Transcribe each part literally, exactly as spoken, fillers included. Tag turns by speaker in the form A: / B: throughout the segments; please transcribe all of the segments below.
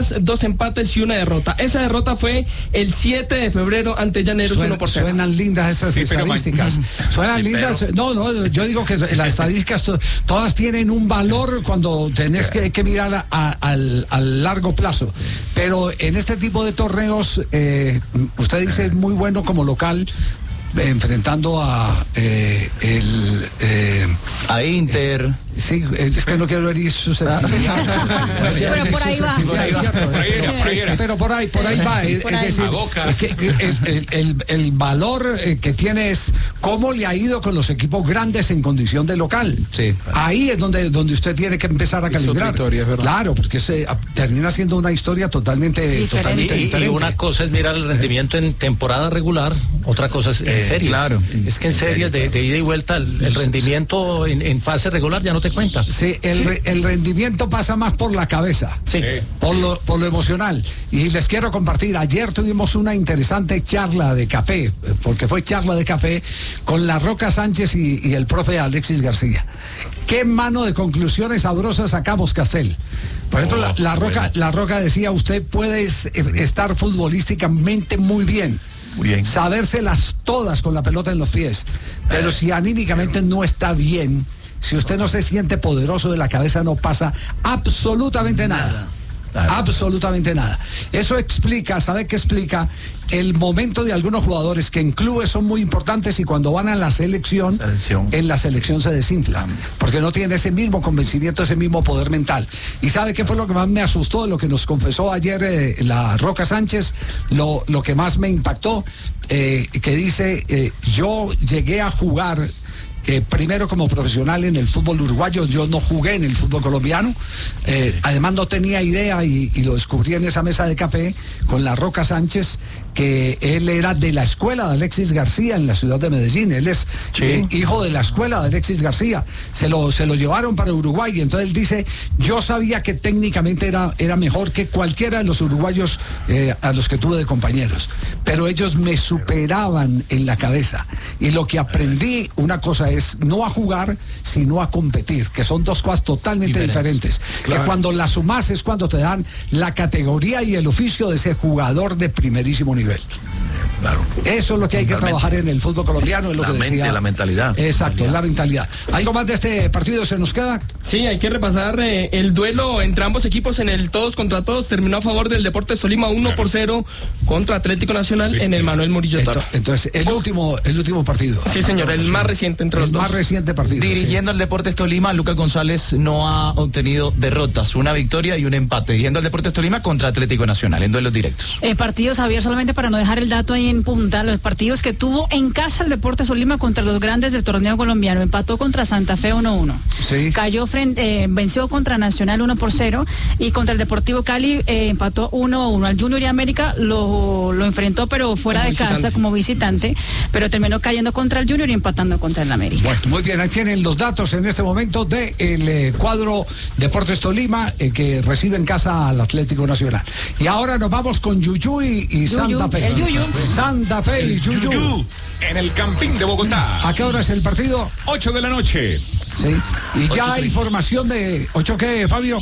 A: victorias, dos empates y una derrota. Esa derrota fue el siete de febrero ante Llaneros.
B: Suena,
A: uno por cero.
B: Suenan lindas esas sí, estadísticas.
A: Pero,
B: suenan
A: sí,
B: lindas.
A: pero...
B: No, no, yo digo que las estadísticas to, todas tienen un valor cuando tenés que, que mirar a, a, al, al largo plazo. Pero en este tipo de torneos, eh, usted dice muy bueno como local, enfrentando a eh, el eh,
C: a Inter.
B: Eh, sí, es que no quiero herir susceptibilidad.
D: Pero por ahí va.
B: Pero por ahí, por ahí va. Es, es decir, que, el, el, el, el valor que tiene es cómo le ha ido con los equipos grandes en condición de local.
C: Sí.
B: Ahí es donde, donde usted tiene que empezar a calibrar. Historia, claro, porque se termina siendo una historia totalmente diferente. Totalmente
C: y,
B: diferente.
C: Y una cosa es mirar el rendimiento en temporada regular, otra cosa es en eh, series.
B: Claro.
C: Es que en series de, de ida y vuelta el, el rendimiento en, en fase regular ya no te cuenta.
B: Sí, el, sí. el rendimiento pasa más por la cabeza,
C: sí.
B: por, lo, por lo emocional. Y les quiero compartir, ayer tuvimos una interesante charla de café, porque fue charla de café con la Roca Sánchez y, y el profe Alexis García. Qué mano de conclusiones sabrosas sacamos, Castel. Por ejemplo, oh, la, la, Roca, bueno. la Roca decía, usted puede estar futbolísticamente muy bien.
E: Muy bien.
B: Sabérselas todas con la pelota en los pies. Pero si anímicamente no está bien, si usted no se siente poderoso de la cabeza, no pasa absolutamente nada. Nada. Absolutamente nada. Eso explica, ¿sabe qué explica? El momento de algunos jugadores que en clubes son muy importantes y cuando van a la selección, selección. en la selección se desinflan, porque no tienen ese mismo convencimiento, ese mismo poder mental. ¿Y sabe qué fue lo que más me asustó de lo que nos confesó ayer eh, la Roca Sánchez? Lo, lo que más me impactó, eh, que dice, eh, yo llegué a jugar... Eh, primero como profesional en el fútbol uruguayo, yo no jugué en el fútbol colombiano, eh, además no tenía idea y, y lo descubrí en esa mesa de café con la Roca Sánchez, que él era de la escuela de Alexis García en la ciudad de Medellín, él es sí. eh, hijo de la escuela de Alexis García, se lo, se lo llevaron para Uruguay y entonces él dice, yo sabía que técnicamente era, era mejor que cualquiera de los uruguayos eh, a los que tuve de compañeros, pero ellos me superaban en la cabeza y lo que aprendí, una cosa es es no a jugar, sino a competir, que son dos cosas totalmente diferentes. diferentes. Claro. Que cuando las sumas es cuando te dan la categoría y el oficio de ser jugador de primerísimo nivel.
E: Claro.
B: Eso es lo que hay que trabajar en el fútbol colombiano. Es lo
E: la
B: que
E: mente,
B: decía.
E: la mentalidad.
B: Exacto, mentalidad. la mentalidad. ¿Algo más de este partido se nos queda?
A: Sí, hay que repasar eh, el duelo entre ambos equipos en el todos contra todos. Terminó a favor del Deportes Tolima uno por cero contra Atlético Nacional Viste. en el Manuel Murillo Toro.
B: Entonces, el último, el último partido.
A: Sí, señor, el más reciente entre los
B: el
A: dos.
B: más reciente partido.
C: Dirigiendo
B: sí.
C: al Deportes Tolima, Lucas González no ha obtenido derrotas, una victoria y un empate. Dirigiendo al Deportes Tolima contra Atlético Nacional en duelos directos.
D: Eh, partidos, Javier, solamente para no dejar el dato ahí en punta, los partidos que tuvo en casa el Deportes Tolima contra los grandes del torneo colombiano. Empató contra Santa Fe uno uno.
B: Sí.
D: Cayó frente, eh, venció contra Nacional uno por cero y contra el Deportivo Cali eh, empató uno a uno. Al Junior y América lo, lo enfrentó, pero fuera como de visitante. casa como visitante, pero terminó cayendo contra el Junior y empatando contra el América.
B: Bueno, muy bien, ahí tienen los datos en este momento del de eh, cuadro Deportes Tolima eh, que recibe en casa al Atlético Nacional. Y ahora nos vamos con Yuyu y, y
D: Yuyu,
B: Santa Fe.
D: El Yuyu.
B: Santa Fe y Yuyu.
F: Yuyu en el Campín de Bogotá.
B: ¿A qué hora es el partido?
F: ocho de la noche.
B: Sí. Y ya hay formación de ¿ocho qué, Fabio?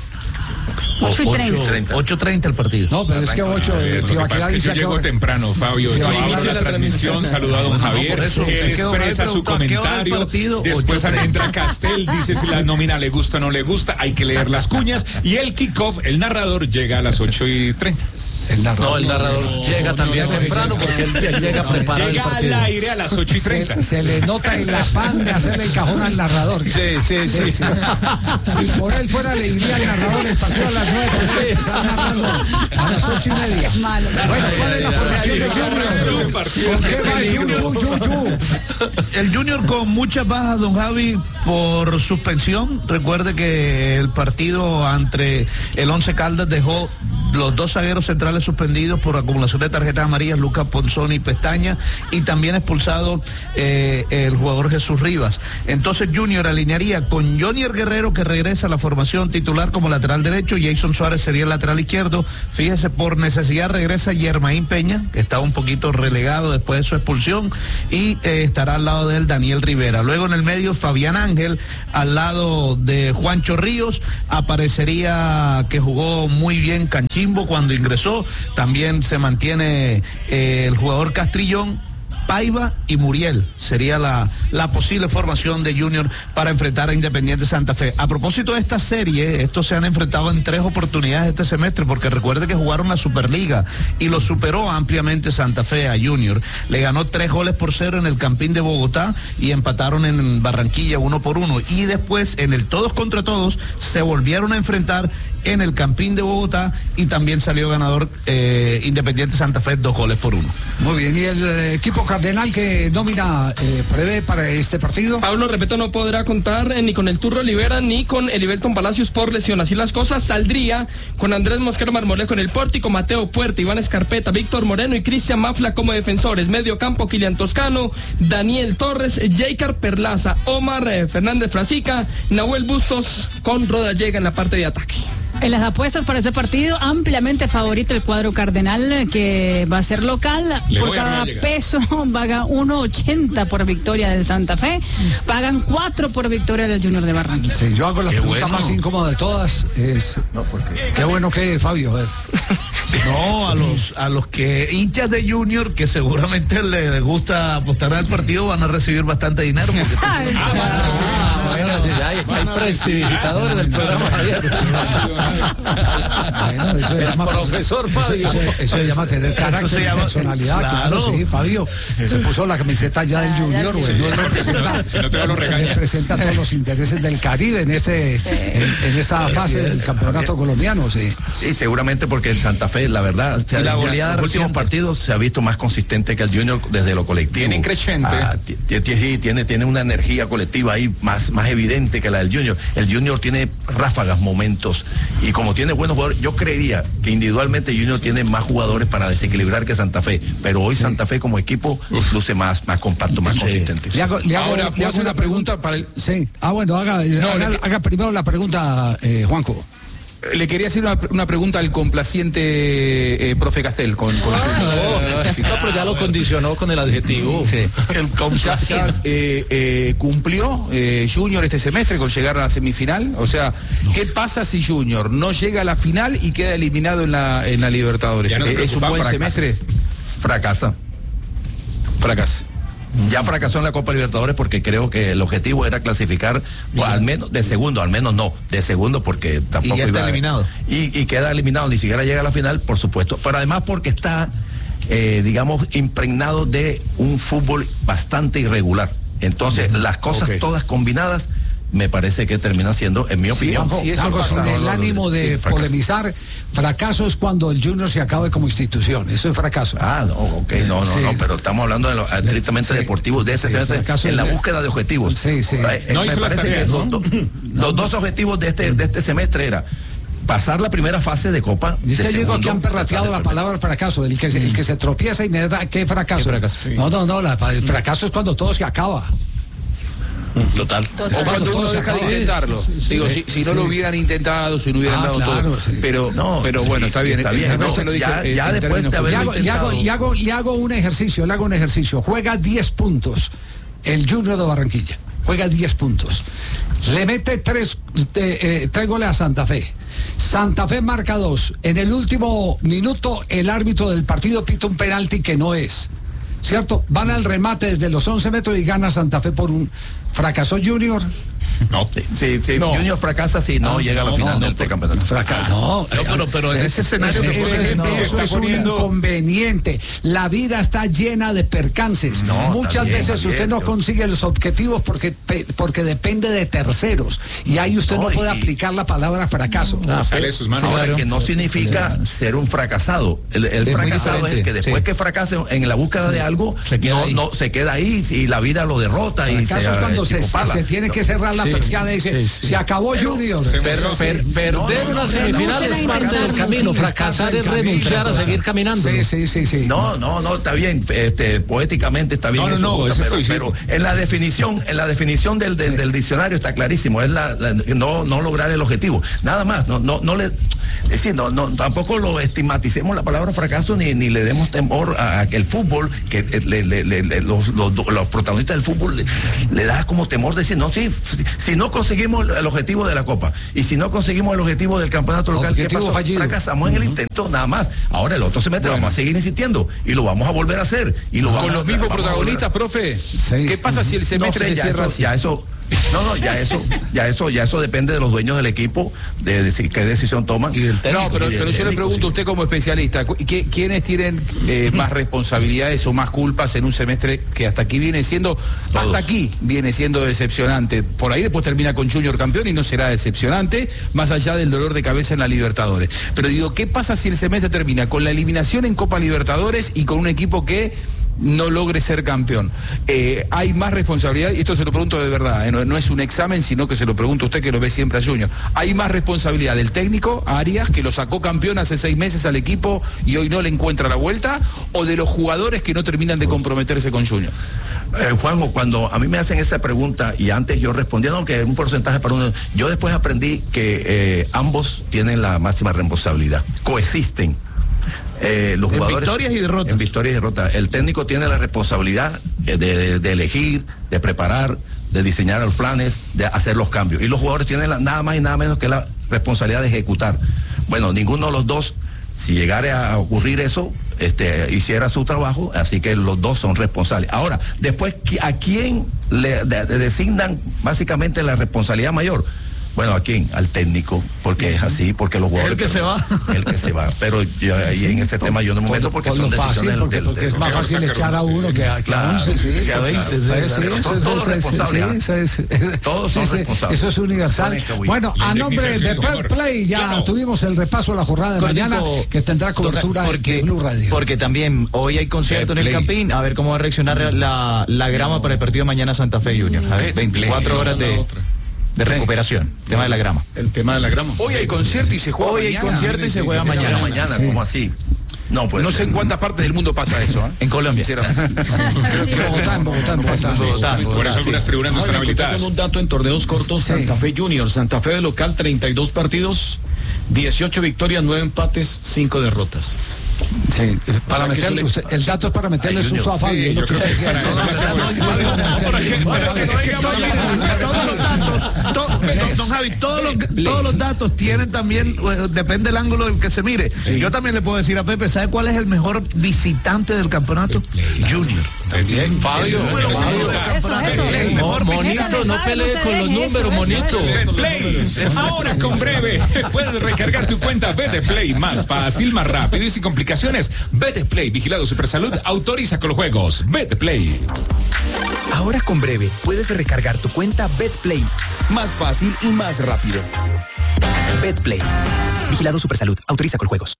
D: ocho y treinta.
C: ocho y treinta el partido.
B: No, pero es que ocho.
F: Ver, lo que pasa es que yo llego temprano, Fabio. Yo inicio la transmisión, saludo a don Javier. Él expresa su comentario. Después entra Castel, dice si la nómina le gusta o no le gusta. Hay que leer las cuñas. Y el kickoff, el narrador, llega a las ocho y treinta.
C: El narrador, no, el narrador no, llega no, también no, temprano no, porque él, él llega a preparar
F: llega al aire a las ocho y treinta.
B: Se, se le nota el afán de hacerle el cajón al narrador.
C: Sí, sí, sí. sí, sí.
B: Si por él fuera, le diría al narrador el partido a las nueve, sí. Está narrando a las ocho y media.
D: Malo.
B: Bueno, ¿cuál es la formación de Junior? ¿Con qué va el Junior?
E: El Junior con muchas bajas, don Javi, por suspensión. Recuerde que el partido entre el Once Caldas dejó los dos zagueros centrales suspendidos por acumulación de tarjetas amarillas, Lucas Ponzoni y Pestaña, y también expulsado eh, el jugador Jesús Rivas. Entonces Junior alinearía con Jonier Guerrero, que regresa a la formación titular como lateral derecho, Jason Suárez sería el lateral izquierdo. Fíjese, por necesidad regresa Yermaín Peña, que estaba un poquito relegado después de su expulsión, y eh, estará al lado de él Daniel Rivera. Luego en el medio Fabián Ángel, al lado de Juancho Ríos, aparecería, que jugó muy bien Canchimbo cuando ingresó, también se mantiene eh, el jugador Castrillón, Paiva y Muriel. Sería la, la posible formación de Junior para enfrentar a Independiente Santa Fe. A propósito de esta serie, estos se han enfrentado en tres oportunidades este semestre, porque recuerde que jugaron la Superliga y lo superó ampliamente Santa Fe a Junior. Le ganó tres goles por cero en el Campín de Bogotá y empataron en Barranquilla uno por uno. Y después en el todos contra todos se volvieron a enfrentar en el Campín de Bogotá y también salió ganador eh, Independiente Santa Fe dos goles por uno.
B: Muy bien, ¿y el eh, equipo cardenal que nómina eh, prevé para este partido?
A: Pablo Repeto no podrá contar eh, ni con el Turro Olivera ni con Elivelton Palacios por lesión. Así las cosas, saldría con Andrés Mosquero Marmolejo en el pórtico, Mateo Puerta, Iván Escarpeta, Víctor Moreno y Cristian Mafla como defensores. Medio campo, Kilian Toscano, Daniel Torres, Jaycar Perlaza, Omar eh, Fernández Frasica, Nahuel Bustos con Rodallega en la parte de ataque.
D: En las apuestas para ese partido, ampliamente favorito el cuadro cardenal, que va a ser local.
F: Le
D: por cada peso paga uno ochenta por victoria del Santa Fe, pagan cuatro por victoria del Junior de Barranquilla.
B: Sí, yo hago la
E: Qué
B: pregunta
E: bueno.
B: más incómoda de todas. Es,
E: No, porque...
B: qué bueno que Fabio. A ver.
E: No, a los a los que hinchas de Junior, que seguramente les gusta apostar al partido, van a recibir bastante dinero. Porque
D: Ay,
G: Ah, bueno, sí, hay, hay prestidigitadores del programa.
B: Bueno, eso se llama,
G: profesor Fabio.
B: Eso, eso- eso se llama tener carácter,
E: se llama-
B: personalidad. Claro,
E: claro.
B: sí, Fabio. Se puso la camiseta ya del Junior, güey. No representa,
F: Si no te lo regaña.
B: representa todos los intereses del Caribe en este en, en esta fase del campeonato colombiano, sí.
H: Sí, seguramente porque el Santa Fe, la verdad, se ha-
E: La
H: ya
E: goleada
H: en los últimos
E: reciente.
H: partidos se ha visto más consistente que el Junior desde lo colectivo.
F: Tiene increchente.
H: Ah, ti- ti- ti- sí, tiene, tiene una energía colectiva ahí más, más evidente que la del Junior. El Junior tiene ráfagas, momentos, y como tiene buenos jugadores, yo creería que individualmente Junior tiene más jugadores para desequilibrar que Santa Fe, pero hoy Santa Fe como equipo luce más, más compacto, más consistente.
B: Le hago, le hago-
F: Ahora,
B: le
F: ¿puedo
B: hago
F: hacer
B: una
F: una
B: pregunta para el. Sí. Ah, bueno, haga,
I: No,
B: haga,
I: le-
B: haga primero la pregunta, eh, Juanjo.
I: Le quería hacer una, una pregunta al complaciente eh, profe Castel. Con, con
G: No, pero ya lo condicionó con el adjetivo.
I: Sí.
H: El
I: Ya, ya, eh, eh, cumplió eh, Junior este semestre con llegar a la semifinal. O sea, ¿qué pasa si Junior no llega a la final y queda eliminado en la, en la Libertadores?
F: Ya nos
I: Eh, ¿Es un
F: preocupa,
I: buen
F: fracasa.
I: semestre?
H: fracasa.
I: Fracasa.
H: Ya fracasó en la Copa Libertadores porque creo que el objetivo era clasificar, o al menos de segundo, al menos no, de segundo porque tampoco
E: ya está
H: iba-
E: eliminado.
H: Y, y queda eliminado, ni siquiera llega a la final, por supuesto, pero además porque está, eh, digamos, impregnado de un fútbol bastante irregular. Entonces, las cosas
I: Ok.
H: todas combinadas me parece que termina siendo, en mi opinión,
I: Juanjo, sí, eso
B: Juanjo,
I: pasa.
B: con
I: No,
B: el
I: no, no,
B: ánimo de
H: sí, fracaso.
B: polemizar, fracaso es cuando el Junior se acabe como institución. Eso es fracaso.
H: Ah, no, ok, no, no,
B: Sí.
H: no, pero estamos hablando de lo estrictamente
B: Sí.
H: deportivo, de ese
B: Sí,
H: semestre,
B: fracaso
H: en la
B: de-
H: búsqueda de objetivos.
B: Sí, sí.
H: Eh,
F: No
H: me
F: hizo las
H: parece que
F: tareas.
H: los, do- los dos objetivos de este, de este semestre era pasar la primera fase de Copa.
B: Y es
H: de
B: que yo digo
H: segundo,
B: que han perrateado la
H: tratar de
B: palabra fracaso, el que se, el que se tropieza inmediatamente, ¿qué fracaso?
I: ¿Qué fracaso? Sí.
B: No, no, no, la- el fracaso es cuando todo se acaba.
G: Total.
B: Es
I: O
B: cuando
I: cuando
B: todo
I: uno
B: se
I: deja de
B: acaba.
I: intentarlo. Digo,
B: sí,
I: si, si no
B: sí.
I: lo hubieran intentado, si no hubieran
B: Ah,
I: dado
B: claro,
I: todo.
B: sí.
I: Pero,
H: No,
I: pero
H: sí,
I: bueno, está bien.
H: está
I: El-
H: bien,
I: el
H: no,
I: resto lo dice
H: ya-
I: en-
H: ya
I: en
H: después
I: términos
H: de
B: Y
H: haberlo
B: hago, y, hago, y, hago, y hago un ejercicio, le hago un ejercicio. Juega diez puntos el Junior de Barranquilla. Juega diez puntos. Le mete tres, eh, eh, tres goles a Santa Fe. Santa Fe marca dos. En el último minuto, el árbitro del partido pita un penalti que no es. ¿Cierto? Van al remate desde los once metros y gana Santa Fe por un. ¿Fracasó Junior?
F: No.
H: Sí, sí,
I: No.
H: Junior fracasa si no
B: Ah,
H: llega a la
B: no,
H: final
B: no,
H: de este campeonato.
B: Fracaso. No,
E: No, pero- pero en ese escenario que
B: eso,
E: fue
B: es,
E: que no,
B: eso
F: está
B: es un
F: poniendo-
B: inconveniente. La vida está llena de percances.
H: No,
B: Muchas
H: está bien,
B: veces
H: está
B: usted
H: bien,
B: no
H: yo-
B: consigue los objetivos porque, pe- porque depende de terceros. Y ahí usted no,
H: No,
B: puede
H: y-
B: aplicar la palabra fracaso.
F: Se sale de sus manos.
H: Ahora, que no significa ser un fracasado. El, el
I: Es muy
H: fracasado es el que
I: diferente,
H: después
I: sí.
H: que fracase en la búsqueda de algo,
G: Se queda
H: no,
G: ahí.
H: no se queda ahí y la vida lo derrota y
B: Fracaso
H: se
B: es cuando se,
H: achicopala.
B: se tiene que cerrar la la persiana y dice, sí, sí. se acabó pero, Junior. Se
G: pero, per, perder no, no, una semifinal no, no, es parte del camino, fracasar es renunciar a seguir caminando.
B: Sí, sí, sí, sí.
H: No, no, no, está bien, este, poéticamente está bien.
F: No, no, no,
H: cosa,
F: pero,
H: pero en la definición, en la definición del, del, sí. del diccionario está clarísimo, es la, la, no, no lograr el objetivo. Nada más, no, no, no le, es decir, no, no, tampoco lo estigmaticemos la palabra fracaso ni, ni le demos temor a, a que el fútbol, que le, le, le, le, los, los, los protagonistas del fútbol le, le da como temor de decir, no, sí, si, si no conseguimos el objetivo de la Copa y si no conseguimos el objetivo del campeonato local, ¿qué pasó? Fallido. Fracasamos uh-huh. en el intento, nada más. Ahora el otro semestre bueno. vamos a seguir insistiendo y lo vamos a volver a hacer. Y lo
I: Con
H: vamos
I: los
H: a,
I: mismos protagonistas, profe. Sí. ¿Qué pasa si el semestre
H: no,
I: se cierra
H: eso,
I: así?
H: Ya eso... No, no, ya eso, ya eso, ya eso depende de los dueños del equipo, de decir qué decisión toman.
I: Y del técnico, no, pero, pero yo le pregunto a usted como especialista, ¿quiénes tienen eh, más responsabilidades o más culpas en un semestre que hasta aquí viene siendo, Todos. hasta aquí viene siendo decepcionante? Por ahí después termina con Junior campeón y no será decepcionante, más allá del dolor de cabeza en la Libertadores. Pero digo, ¿qué pasa si el semestre termina con la eliminación en Copa Libertadores y con un equipo que no logre ser campeón? Eh, hay más responsabilidad, y esto se lo pregunto de verdad, eh, no, no es un examen, sino que se lo pregunto a usted que lo ve siempre a Junior. ¿Hay más responsabilidad del técnico, Arias, que lo sacó campeón hace seis meses al equipo y hoy no le encuentra la vuelta, o de los jugadores que no terminan de comprometerse con Junior?
H: Eh, Juanjo, cuando a mí me hacen esa pregunta y antes yo respondía, no, que un porcentaje para uno, yo después aprendí que eh, ambos tienen la máxima responsabilidad, coexisten. Eh, los
E: en
H: jugadores,
E: victorias y derrotas.
H: En victorias y derrotas. El técnico tiene la responsabilidad de, de, de elegir, de preparar, de diseñar los planes, de hacer los cambios. Y los jugadores tienen la, nada más y nada menos que la responsabilidad de ejecutar. Bueno, ninguno de los dos, si llegara a ocurrir eso, este, hiciera su trabajo, así que los dos son responsables. Ahora, después, ¿a quién le de, de designan básicamente la responsabilidad mayor? Bueno, ¿a quién? Al técnico, porque es así, porque los jugadores...
G: El que se va.
H: El que se va, pero yo ahí sí, en ese por, tema yo no me meto porque son decisiones
B: fácil, porque,
H: del,
B: porque
H: del,
B: es más fácil echar a uno que a, que a once, sí,
H: que a veinte, todos son responsables. Todos son responsables.
B: Eso es universal. Bueno, a nombre de Fair Play ya claro. tuvimos el repaso de la jornada de Cortico, mañana, que tendrá cobertura porque, de Blue Radio.
C: Porque también hoy hay concierto en el Campín, a ver cómo va a reaccionar la, la grama para el partido de mañana Santa Fe Junior. A ver, veinticuatro horas de... de recuperación, el tema de la grama.
G: El tema de la grama.
I: Hoy hay concierto y se juega
C: Hoy
I: mañana.
C: hay concierto y se juega sí, mañana.
H: mañana, sí. ¿Cómo así? No, pues,
I: no sé en cuántas partes del mundo pasa eso, ¿eh?
C: En Colombia.
B: Sí. En Bogotá, en Bogotá, en Bogotá.
F: Bogotá. Por eso algunas tribunas no están habilitadas.
G: Un dato en torneos cortos, sí. Santa Fe Junior. Santa Fe de local, treinta y dos partidos, dieciocho victorias, nueve empates, cinco derrotas.
B: Sí, para o sea, meterle, usted, el dato es para meterle suso a Fabio.
F: Yo creo que es para eso.
E: Todos los datos, don Javi, todos los, todos los datos tienen también, depende del ángulo del que se mire. Sí. Yo también le puedo decir a Pepe, ¿sabe cuál es el mejor visitante del campeonato? Junior.
F: También.
G: Fabio. Monito, no pelee con los números, monito.
F: Betplay. Ahora con breve puedes recargar tu cuenta Betplay más fácil, más rápido y sin complicaciones. Betplay, vigilado Supersalud, autoriza con los juegos. Betplay.
J: Ahora con breve puedes recargar tu cuenta Betplay más fácil y más rápido. Betplay, vigilado Supersalud, autoriza con juegos.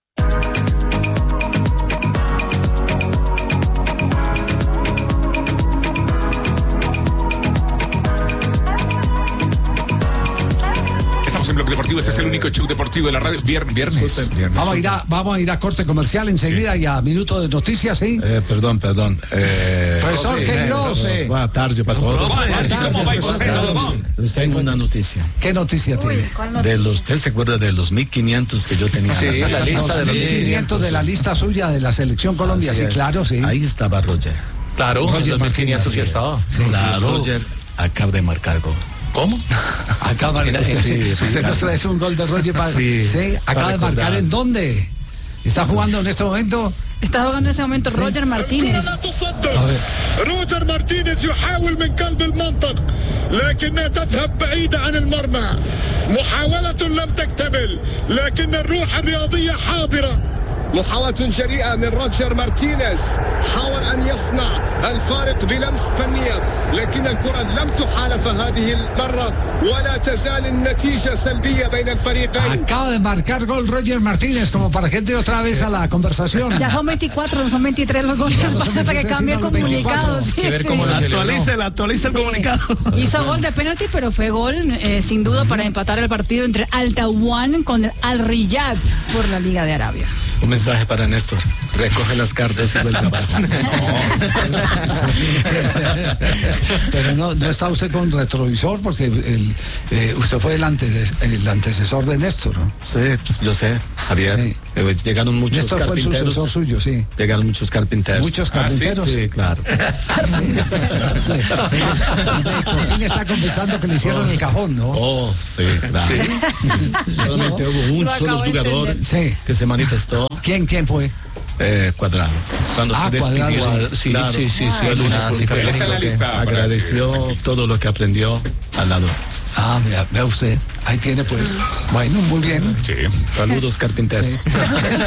F: En Bloque Deportivo, este es el único show deportivo de la radio. Viernes. viernes.
B: Vamos, a ir a, vamos a ir a corte comercial enseguida sí. y a minuto de noticias, ¿sí?
G: Eh, perdón, perdón. Eh,
B: Profesor Queiroz.
G: Buenas tardes para todos.
F: ¿Cómo va, José?
G: Tengo una noticia.
B: ¿Qué noticia tiene?
G: De los, ¿usted se acuerda de los mil quinientos que yo tenía?
B: Sí, la lista de los mil quinientos de la lista suya de la selección Colombia, sí, claro, sí.
G: Ahí estaba Roger.
C: Claro,
G: Roger mil quinientos sí estaba. Sí. Claro, Roger acaba de marcar gol.
C: ¿Cómo?
B: Acaba de marcar. Sí, sí, usted nos trae un gol de Roger para, sí, sí, acaba de marcar. ¿En dónde? ¿Está jugando en este momento?
D: Está jugando en este momento sí. Roger Martínez.
K: روجر مارتينيز يحاول من قلب المنطق لكنها تذهب بعيدة عن المرمى. محاولة لم تكتمل لكن الروح الرياضية حاضرة.
L: محاولة جريئة من روجر مارتينيز، حاول أن يصنع الفارق بلمس فنية، لكن الكرة لم تحالف هذه المرة ولا تزال النتيجة سلبية بين الفريقين.
B: Acaba de marcar gol Roger Martínez, como para que entre otra vez a la conversación.
D: Ya son veinticuatro, no son veintitrés los goles, para que cambie el comunicado. Sí,
E: que ver cómo sí. Actualice, actualice el sí. comunicado.
D: Hizo gol de penalti, pero fue gol eh, sin duda para empatar el partido entre Al Tawan con el Al Riyad por la Liga de Arabia.
M: Un mensaje para Néstor. Recoge las cartas y vuelve abajo.
B: Pero no, no está usted con retrovisor porque el, eh, usted fue el, antes, el antecesor de Néstor, ¿no?
M: Sí, pues, yo sé, Javier. Sí. Eh, llegaron muchos
B: Néstor
M: carpinteros.
B: Fue el sucesor suyo, sí.
M: Llegaron muchos carpinteros.
B: ¿Muchos carpinteros?
M: ¿Ah, sí? Sí, claro.
B: Sí. Por fin está confesando que le hicieron
M: oh.
B: el cajón, ¿no?
M: Oh, sí, claro. ¿Sí? Solamente no. Hubo un
D: Lo
M: solo jugador
B: sí.
M: que se manifestó.
B: ¿Quién, quién fue?
M: Eh, Cuadrado. Cuando
B: ah,
M: se despidió,
B: Cuadrado.
M: Sí, claro. sí, sí, sí, sí,
B: ah,
M: sí,
F: pero está en la lista.
M: Agradeció que... todo lo que aprendió al lado.
B: Ah, vea, vea usted, ahí tiene pues. Bueno, muy bien.
M: Sí. Saludos, carpinteros.
B: Sí.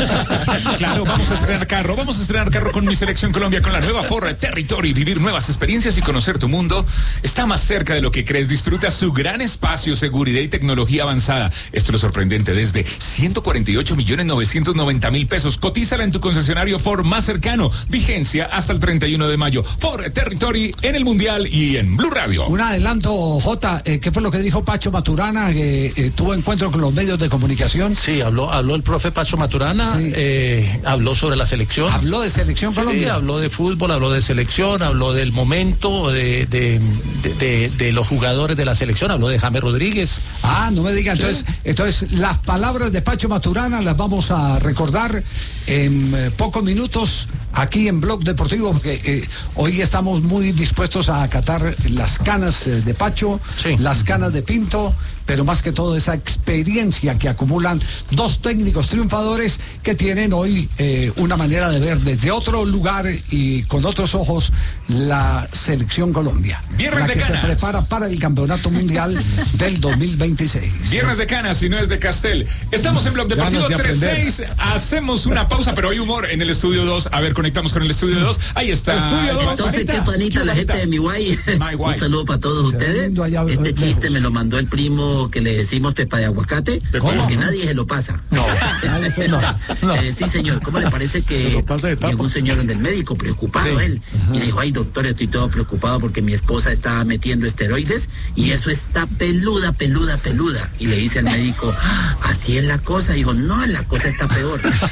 F: Claro, vamos a estrenar carro, vamos a estrenar carro con mi Selección Colombia, con la nueva Ford Territory. Vivir nuevas experiencias y conocer tu mundo está más cerca de lo que crees. Disfruta su gran espacio, seguridad y tecnología avanzada. Esto es lo sorprendente, desde ciento cuarenta y ocho millones novecientos noventa mil pesos. Cotízala en tu concesionario Ford más cercano. Vigencia hasta el treinta y uno de mayo. Ford Territory en el Mundial y en Blue Radio.
B: Un adelanto, Jota, eh, ¿qué fue lo que dijo Pacho Maturana, que eh, tuvo encuentro con los medios de comunicación?
N: Sí, habló, habló el profe Pacho Maturana, sí. eh, habló sobre la selección.
B: ¿Habló de selección Colombia?
N: Sí, habló de fútbol, habló de selección, habló del momento de, de, de, de, de los jugadores de la selección, habló de James Rodríguez.
B: Ah, no me diga, entonces, sí. entonces las palabras de Pacho Maturana las vamos a recordar en eh, pocos minutos aquí en Blog Deportivo, porque eh, hoy estamos muy dispuestos a acatar las canas eh, de Pacho, sí. las canas de Pinto, pero más que todo esa experiencia que acumulan dos técnicos triunfadores que tienen hoy eh, una manera de ver desde otro lugar y con otros ojos la Selección Colombia,
F: Viernes
B: la
F: de
B: que
F: Canas.
B: se prepara para el Campeonato Mundial del dos mil veintiséis.
F: Viernes de Canas y no es de Castel. Estamos en Blog Deportivo de tres seis, hacemos una pausa, pero hay humor en el Estudio dos. A ver, conectamos con el Estudio dos. Ahí está.
O: Estudio dos. Entonces, qué panita la gente de mi guay. Un saludo para todos ustedes. Este chiste me lo mandó el primo que le decimos pepa de aguacate, porque nadie se lo pasa.
N: No,
O: no, no. Eh, sí, señor. ¿Cómo le parece que llegó un señor en el médico preocupado sí. él? Ajá. Y le dijo, ay, doctor, estoy todo preocupado porque mi esposa está metiendo esteroides y eso está peluda, peluda, peluda. Y le dice al médico, ah, así es la cosa. Y dijo, no, la cosa está peor.
F: Menos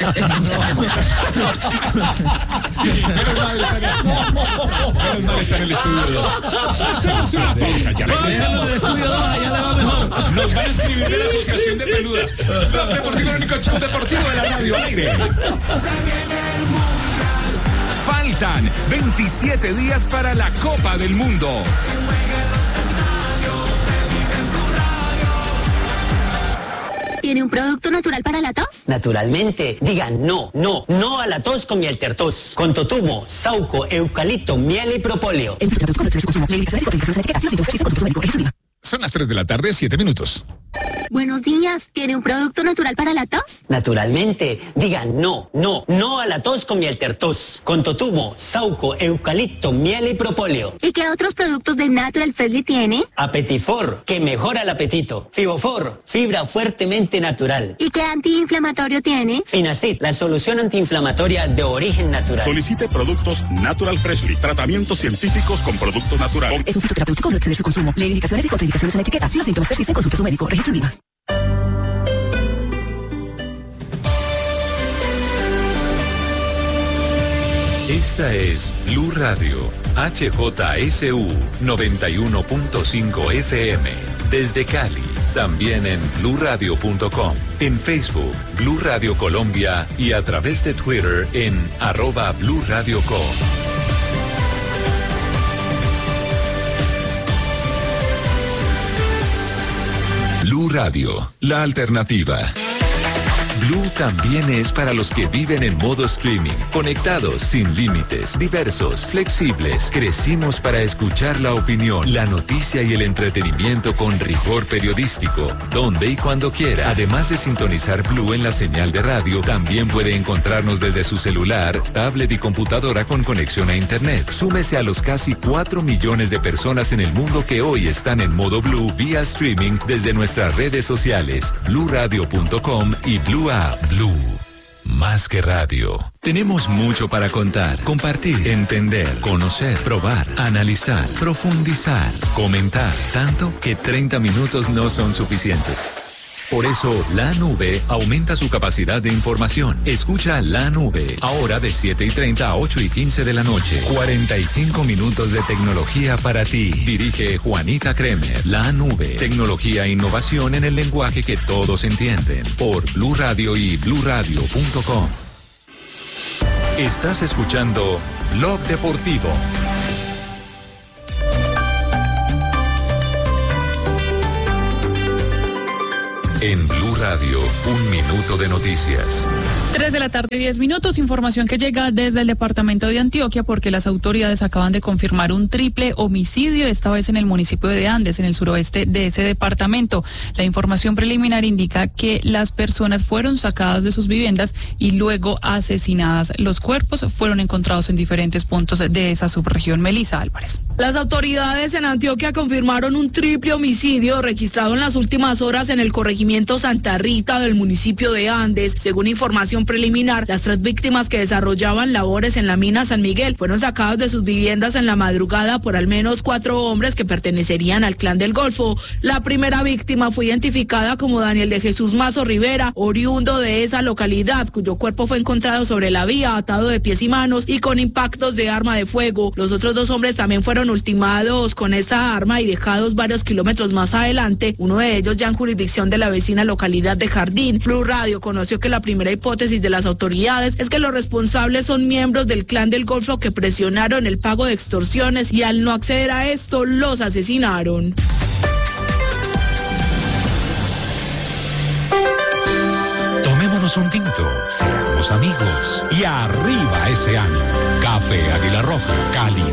F: mal está en el Estudio dos. Hacemos una pausa, ya regresamos. Nos van a escribir de la Asociación de Peludas. Blog Deportivo, el único show deportivo de la radio al aire. Faltan veintisiete días para la Copa del Mundo.
P: ¿Tiene un producto natural para la tos?
Q: Naturalmente. Digan no, no, no a la tos con miel tertos. Con totumo, sauco, eucalipto, miel y propóleo.
F: Son las tres de la tarde, siete minutos.
P: Buenos días. ¿Tiene un producto natural para la tos?
Q: Naturalmente. Digan no, no, no a la tos con miel tertos. Con totumo, sauco, eucalipto, miel y propóleo.
P: ¿Y qué otros productos de Natural Freshly tiene?
Q: Apetifor, que mejora el apetito. Fibofor, fibra fuertemente natural.
P: ¿Y qué antiinflamatorio tiene?
Q: Finacid, la solución antiinflamatoria de origen natural.
R: Solicite productos Natural Freshly. Tratamientos científicos con productos naturales.
S: Es un fitoterapéutico, no exceder su consumo. Lee indicaciones y contraindicaciones en la etiqueta. Si los síntomas persisten, consulte a su médico. Registro IVA.
T: Esta es Blue Radio, H J S U noventa y uno punto cinco F M. Desde Cali, también en blue radio punto com, en Facebook, Blue Radio Colombia y a través de Twitter en arroba Blue Radio Co. Blue Radio, la alternativa. Blue también es para los que viven en modo streaming, conectados, sin límites, diversos, flexibles. Crecimos para escuchar la opinión, la noticia y el entretenimiento con rigor periodístico, donde y cuando quiera. Además de sintonizar Blue en la señal de radio, también puede encontrarnos desde su celular, tablet y computadora con conexión a internet. Súmese a los casi cuatro millones de personas en el mundo que hoy están en modo Blue vía streaming desde nuestras redes sociales, blue radio punto com y Blue App. Blue, más que radio. Tenemos mucho para contar, compartir, entender, conocer, probar, analizar, profundizar, comentar, tanto que treinta minutos no son suficientes. Por eso, La Nube aumenta su capacidad de información. Escucha La Nube, ahora de siete y treinta a ocho y quince de la noche. cuarenta y cinco minutos de tecnología para ti. Dirige Juanita Kremer. La Nube, tecnología e innovación en el lenguaje que todos entienden. Por Blue Radio y blue radio punto com. Estás escuchando Blog Deportivo. En Blue Radio, un minuto de noticias.
U: Tres de la tarde, diez minutos. Información que llega desde el departamento de Antioquia porque las autoridades acaban de confirmar un triple homicidio, esta vez en el municipio de Andes, en el suroeste de ese departamento. La información preliminar indica que las personas fueron sacadas de sus viviendas y luego asesinadas. Los cuerpos fueron encontrados en diferentes puntos de esa subregión. Melissa Álvarez.
V: Las autoridades en Antioquia confirmaron un triple homicidio registrado en las últimas horas en el corregimiento Santa Rita del municipio de Andes. Según información preliminar, las tres víctimas que desarrollaban labores en la mina San Miguel fueron sacadas de sus viviendas en la madrugada por al menos cuatro hombres que pertenecerían al Clan del Golfo. La primera víctima fue identificada como Daniel de Jesús Mazo Rivera, oriundo de esa localidad, cuyo cuerpo fue encontrado sobre la vía, atado de pies y manos y con impactos de arma de fuego. Los otros dos hombres también fueron ultimados con esa arma y dejados varios kilómetros más adelante, uno de ellos ya en jurisdicción de la vecina localidad de Jardín. Blue Radio conoció que la primera hipótesis de las autoridades es que los responsables son miembros del Clan del Golfo que presionaron el pago de extorsiones y al no acceder a esto los asesinaron.
T: Tomémonos un tinto, seamos amigos y arriba ese ánimo. Café Águila Roja, Cali.